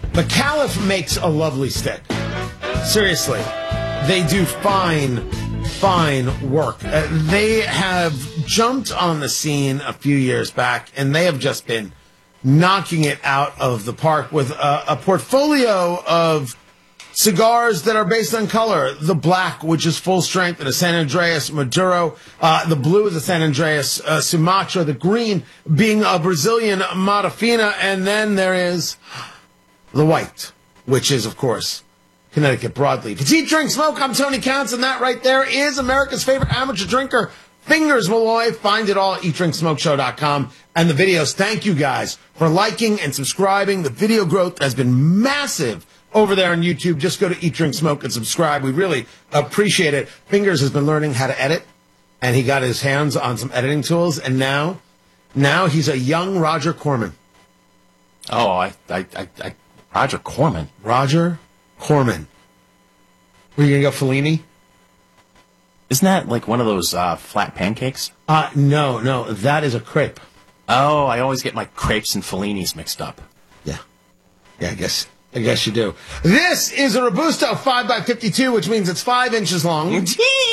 McAuliffe makes a lovely stick. Seriously, they do fine work. They have jumped on the scene a few years back, and they have just been knocking it out of the park with a portfolio of cigars that are based on color. The black, which is full strength, and a San Andreas Maduro. The blue is a San Andreas Sumatra. The green being a Brazilian Mata Fina. And then there is the white, which is, of course, Connecticut Broadleaf. It's Eat, Drink, Smoke. I'm Tony Counts, and that right there is America's favorite amateur drinker, Fingers Malloy. Find it all at eatdrinksmokeshow.com. And the videos, thank you guys for liking and subscribing. The video growth has been massive over there on YouTube. Just go to Eat, Drink, Smoke and subscribe. We really appreciate it. Fingers has been learning how to edit, and he got his hands on some editing tools, and now he's a young Roger Corman. Oh, Roger Corman. Roger Corman. Were you going to go Fellini? Isn't that like one of those flat pancakes? No, that is a crepe. Oh, I always get my crepes and Fellinis mixed up. Yeah, I guess you do. This is a Robusto 5x52, which means it's 5 inches long.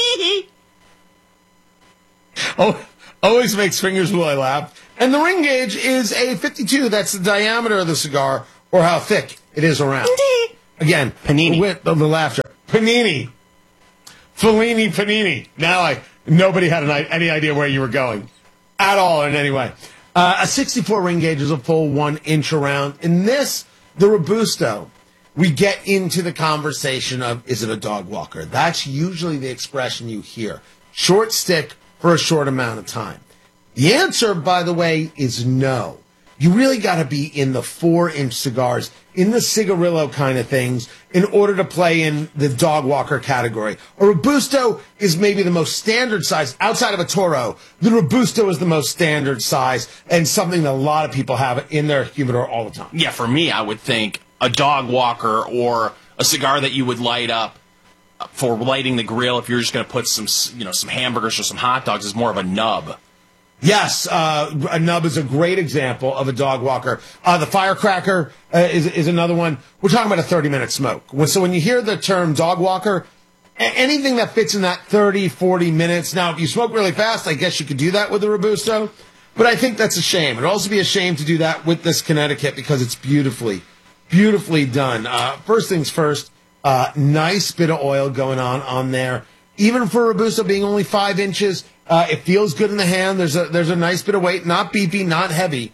Always makes Fingers Malloy laugh. And the ring gauge is a 52. That's the diameter of the cigar, or how thick it is around. Again, Panini. With the laughter. Panini. Fellini Panini. Now nobody had any idea where you were going at all in any way. A 64 ring gauge is a full 1 inch around. In this, the Robusto, we get into the conversation of, is it a dog walker? That's usually the expression you hear. Short stick for a short amount of time. The answer, by the way, is no. You really got to be in the 4-inch cigars, in the cigarillo kind of things, in order to play in the dog walker category. A Robusto is maybe the most standard size. Outside of a Toro, the Robusto is the most standard size and something that a lot of people have in their humidor all the time. Yeah, for me, I would think a dog walker or a cigar that you would light up for lighting the grill if you're just going to put some hamburgers or some hot dogs is more of a nub. Yes, a nub is a great example of a dog walker. The firecracker is another one. We're talking about a 30-minute smoke. So when you hear the term dog walker, anything that fits in that 30, 40 minutes. Now, if you smoke really fast, I guess you could do that with a Robusto. But I think that's a shame. It'd also be a shame to do that with this Connecticut because it's beautifully done. First things first, nice bit of oil going on there. Even for a Robusto being only 5 inches, it feels good in the hand. There's a nice bit of weight, not beefy, not heavy.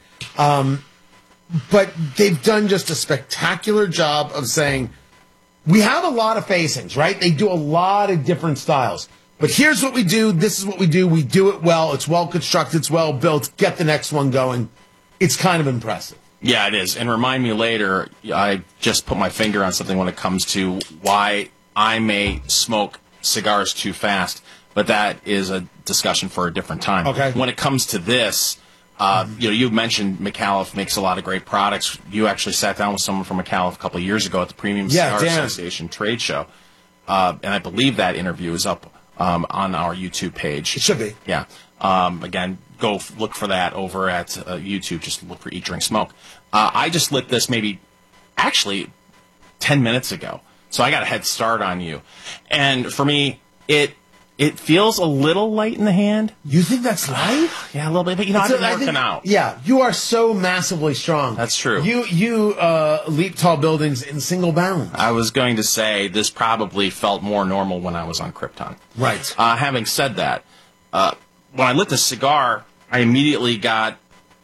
But they've done just a spectacular job of saying, we have a lot of facings, right? They do a lot of different styles. But here's what we do. This is what we do. We do it well. It's well constructed. It's well built. Get the next one going. It's kind of impressive. Yeah, it is. And remind me later, I just put my finger on something when it comes to why I may smoke cigars too fast, but that is a discussion for a different time. Okay. When it comes to this, you mentioned McAuliffe makes a lot of great products. You actually sat down with someone from McAuliffe a couple of years ago at the Premium Cigar Association trade show, and I believe that interview is up on our YouTube page. It should be. Yeah. Again, go look for that over at YouTube. Just look for Eat, Drink, Smoke. I just lit this maybe, actually, 10 minutes ago. So I got a head start on you. And for me, it feels a little light in the hand. You think that's light? Yeah, a little bit. But, I've been working out. Yeah, you are so massively strong. That's true. You leap tall buildings in single bounds. I was going to say this probably felt more normal when I was on Krypton. Right. Having said that, when I lit the cigar, I immediately got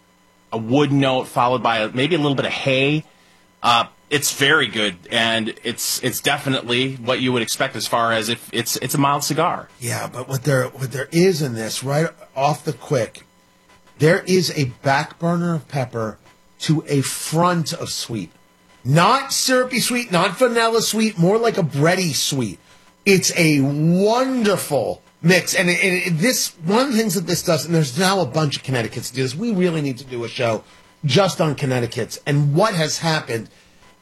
a wood note followed by maybe a little bit of hay. It's very good, and it's definitely what you would expect as far as if it's a mild cigar. Yeah, but what there is in this, right off the quick, there is a back burner of pepper to a front of sweet. Not syrupy sweet, not vanilla sweet, more like a bready sweet. It's a wonderful mix, and this one of the things that this does, and there's now a bunch of Connecticut's do this. We really need to do a show just on Connecticut's and what has happened.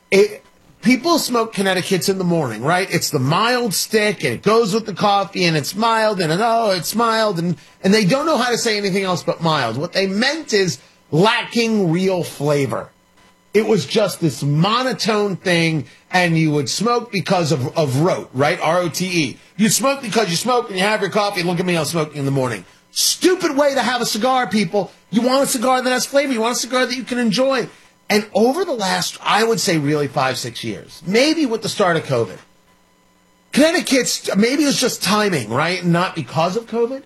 People smoke Connecticut's in the morning, right? It's the mild stick, and it goes with the coffee, and it's mild, and it's mild, and they don't know how to say anything else but mild. What they meant is lacking real flavor. It was just this monotone thing, and you would smoke because of rote, right? R-O-T-E. You smoke because you smoke, and you have your coffee. Look at me, I'm smoking in the morning. Stupid way to have a cigar, people. You want a cigar that has flavor. You want a cigar that you can enjoy. And over the last, I would say really 5-6 years, maybe with the start of COVID, Connecticut's, maybe it was just timing, right? Not because of COVID.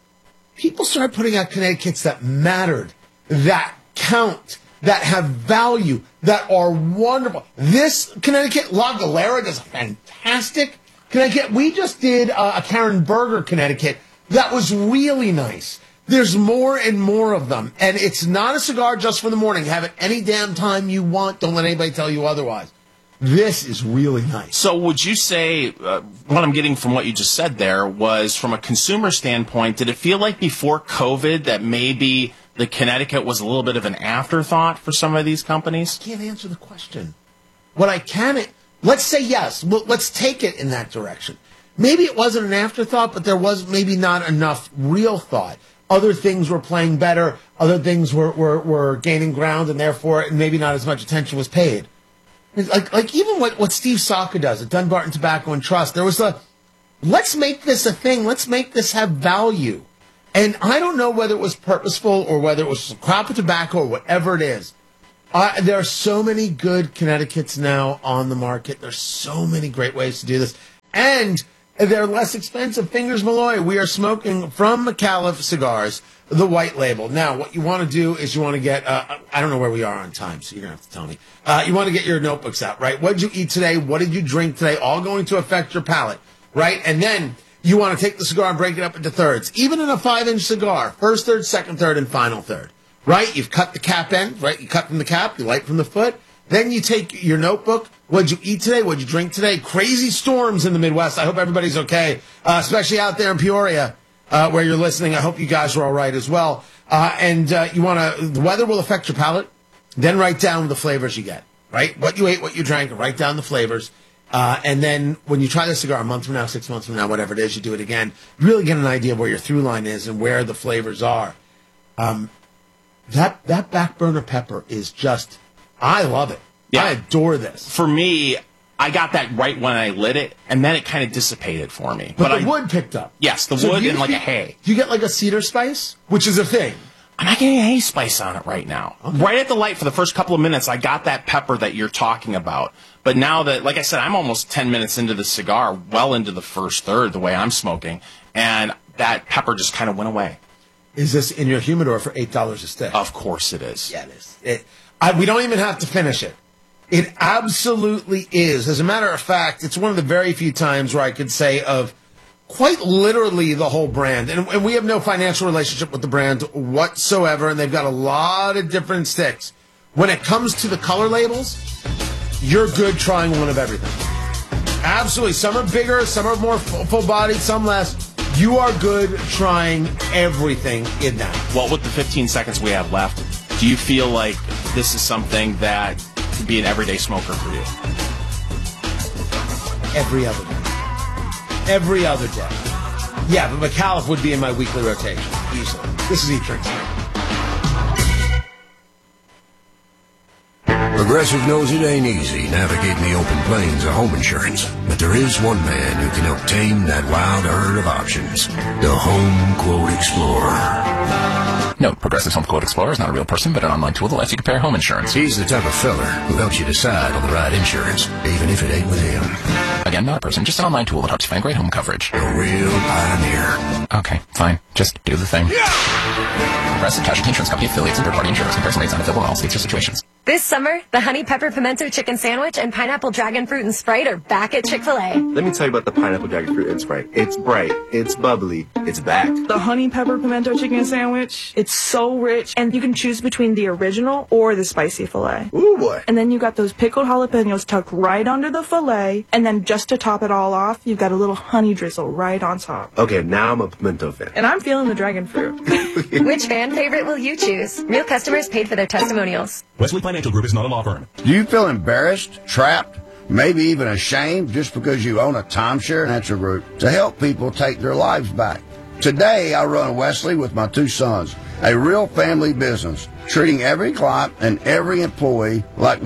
People started putting out Connecticut's that mattered, that count, that have value, that are wonderful. This Connecticut, La Galera, does a fantastic Connecticut. We just did a Karen Berger Connecticut that was really nice. There's more and more of them. And it's not a cigar just for the morning. Have it any damn time you want. Don't let anybody tell you otherwise. This is really nice. So would you say, what I'm getting from what you just said there was, from a consumer standpoint, did it feel like before COVID that maybe the Connecticut was a little bit of an afterthought for some of these companies? I can't answer the question. What I can, let's say yes. Well, let's take it in that direction. Maybe it wasn't an afterthought, but there was maybe not enough real thought. Other things were playing better. Other things were gaining ground, and therefore maybe not as much attention was paid. Like even what Steve Saka does at Dunbarton Tobacco and Trust, there was let's make this a thing. Let's make this have value. And I don't know whether it was purposeful or whether it was crop of tobacco or whatever it is. There are so many good Connecticut's now on the market. There's so many great ways to do this. And they're less expensive. Fingers Malloy, we are smoking from McAuliffe Cigars, the white label. Now, what you want to do is you want to get, I don't know where we are on time, so you're going to have to tell me. You want to get your notebooks out, right? What did you eat today? What did you drink today? All going to affect your palate, right? And then you want to take the cigar and break it up into thirds. Even in a 5-inch cigar, first third, second third, and final third, right? You've cut the cap end, right? You cut from the cap, you light from the foot. Then you take your notebook. What'd you eat today? What'd you drink today? Crazy storms in the Midwest. I hope everybody's okay, especially out there in Peoria, where you're listening. I hope you guys are all right as well. And you want to, the weather will affect your palate. Then write down the flavors you get, right? What you ate, what you drank, and write down the flavors. And then when you try the cigar a month from now, 6 months from now, whatever it is, you do it again. You really get an idea of where your through line is and where the flavors are. That back burner pepper is just, I love it. Yeah. I adore this. For me, I got that right when I lit it, and then it kind of dissipated for me. But the wood picked up. Yes, the wood and like a hay. You get like a cedar spice, which is a thing. I'm not getting any spice on it right now. Okay. Right at the light for the first couple of minutes, I got that pepper that you're talking about. But now that, like I said, I'm almost 10 minutes into the cigar, well into the first third, the way I'm smoking, and that pepper just kind of went away. Is this in your humidor for $8 a stick? Of course it is. Yeah, it is. We don't even have to finish it. It absolutely is. As a matter of fact, it's one of the very few times where I could say of quite literally the whole brand. And we have no financial relationship with the brand whatsoever, and they've got a lot of different sticks. When it comes to the color labels, you're good trying one of everything. Absolutely. Some are bigger, some are more full-bodied, some less. You are good trying everything in that. Well, with the 15 seconds we have left, do you feel like this is something that could be an everyday smoker for you? Every other day. Every other day. Yeah, but McAuliffe would be in my weekly rotation, easily. This is Eat Drink Smoke. Progressive knows it ain't easy navigating the open plains of home insurance, but there is one man who can help tame that wild herd of options. The Home Quote Explorer. Note, Progressive's Home Quote Explorer is not a real person, but an online tool that lets you compare home insurance. He's the type of feller who helps you decide on the right insurance, even if it ain't with him. Again, not a person, just an online tool that helps you find great home coverage. A real pioneer. Okay, fine. Just do the thing. Progressive Casualty Insurance Company affiliates and third-party insurance. Comparison rates unavailable in all states or situations. This summer, the Honey Pepper Pimento Chicken Sandwich and Pineapple Dragon Fruit and Sprite are back at Chick-fil-A. Let me tell you about the Pineapple Dragon Fruit and Sprite. It's bright, it's bubbly, it's back. The Honey Pepper Pimento Chicken Sandwich, it's so rich, and you can choose between the original or the spicy filet. Ooh, boy. And then you got those pickled jalapenos tucked right under the filet, and then just to top it all off, you've got a little honey drizzle right on top. Okay, now I'm a pimento fan. And I'm feeling the dragon fruit. Which fan favorite will you choose? Real customers paid for their testimonials. Wesley Financial Group is not a law firm. Do you feel embarrassed, trapped, maybe even ashamed just because you own a timeshare? Financial Group to help people take their lives back. Today, I run Wesley with my 2 sons, a real family business, treating every client and every employee like